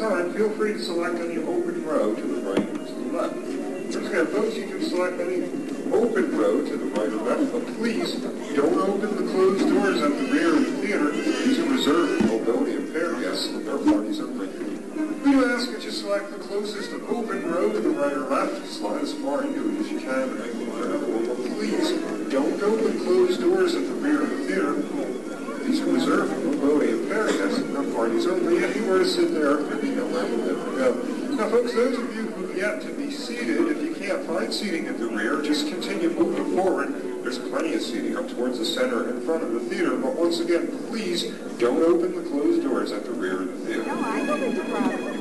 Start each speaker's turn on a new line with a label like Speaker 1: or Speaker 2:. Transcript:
Speaker 1: time, feel free to select any open row to the right or to the left. Once again, folks, you can select any open row to the right or left, but please don't open the closed doors at the rear of the theater. These are reserved for mobility impaired guests and their parties only. We do ask that you select the closest open row to the right or left. Slide as far you as you can to make the line available. But please don't open closed doors at the rear of the theater. These are reserved for mobility impaired guests and their parties only. Anywhere to sit there, there'll be no way to go. Now, folks, those of you who've yet to be seated, if you can't find seating at the rear, just continue moving forward. There's plenty of seating up towards the center in front of the theater, but once again, please don't open the closed doors at the rear of the theater.
Speaker 2: No, I don't think the problem.